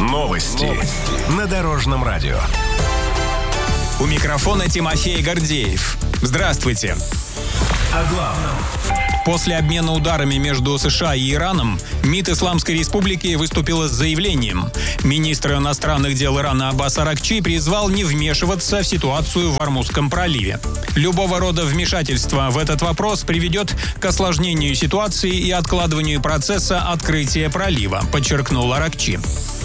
Новости на Дорожном радио. У микрофона Тимофей Гордеев. Здравствуйте. О главном. После обмена ударами между США и Ираном МИД Исламской Республики выступила с заявлением. Министр иностранных дел Ирана Аббас Аракчи призвал не вмешиваться в ситуацию в Ормузском проливе. Любого рода вмешательство в этот вопрос приведет к осложнению ситуации и откладыванию процесса открытия пролива, подчеркнул Аракчи.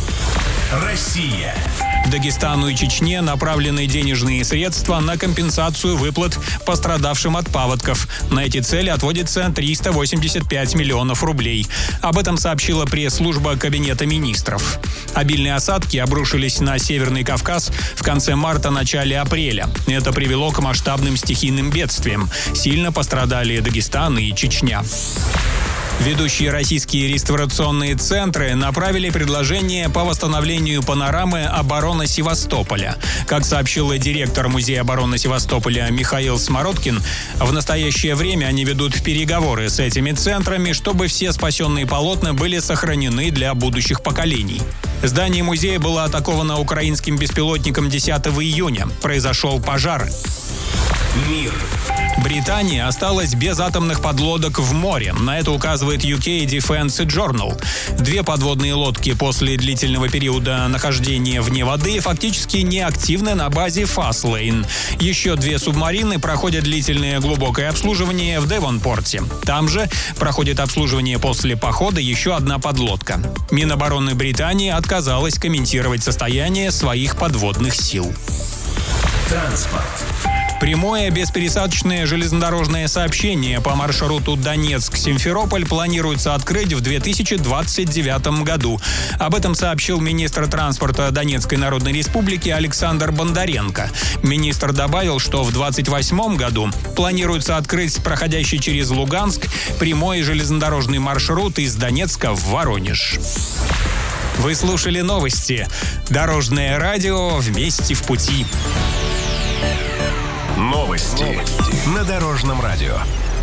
Россия. Дагестану и Чечне направлены денежные средства на компенсацию выплат пострадавшим от паводков. На эти цели отводится 385 миллионов рублей. Об этом сообщила пресс-служба Кабинета министров. Обильные осадки обрушились на Северный Кавказ в конце марта-начале апреля. Это привело к масштабным стихийным бедствиям. Сильно пострадали Дагестан и Чечня. Ведущие российские реставрационные центры направили предложение по восстановлению панорамы обороны Севастополя. Как сообщил директор Музея обороны Севастополя Михаил Смородкин, в настоящее время они ведут переговоры с этими центрами, чтобы все спасенные полотна были сохранены для будущих поколений. Здание музея было атаковано украинским беспилотником 10 июня. Произошел пожар. Мир. Британия осталась без атомных подлодок в море. На это указывает UK Defense Journal. 2 подводные лодки после длительного периода нахождения вне воды фактически неактивны на базе Фастлейн. Еще 2 субмарины проходят длительное глубокое обслуживание в Девонпорте. Там же проходит обслуживание после похода еще 1 подлодка. Минобороны Британии отказалась комментировать состояние своих подводных сил. Транспорт. Прямое беспересадочное железнодорожное сообщение по маршруту Донецк-Симферополь планируется открыть в 2029 году. Об этом сообщил министр транспорта Донецкой Народной Республики Александр Бондаренко. Министр добавил, что в 2028 году планируется открыть проходящий через Луганск прямой железнодорожный маршрут из Донецка в Воронеж. Вы слушали новости. Дорожное радио «Вместе в пути». Новости на Дорожном радио.